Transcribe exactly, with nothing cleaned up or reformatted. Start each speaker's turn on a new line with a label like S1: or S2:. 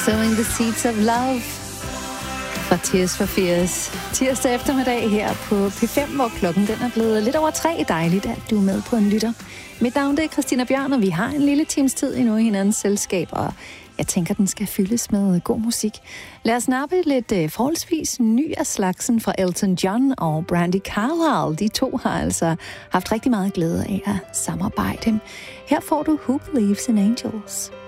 S1: Sowing the Seeds of Love fra Tears for Fears. Tirsdag eftermiddag her på P fem, hvor klokken den er blevet lidt over tre. Dejligt, at du er med på en lytter. Mit navn det er Christina Bjørn, og vi har en lille times tid endnu i hinandens selskab, og jeg tænker, den skal fyldes med god musik. Lad os nappe lidt uh, forholdsvis ny af slagsen fra Elton John og Brandi Carlile. De to har altså haft rigtig meget glæde af at samarbejde. Her får du Who Believes in Angels.